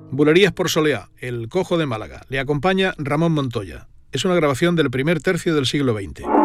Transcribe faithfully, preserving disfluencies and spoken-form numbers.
Bulerías por Soleá, El Cojo de Málaga. Le acompaña Ramón Montoya. Es una grabación del primer tercio del siglo veinte.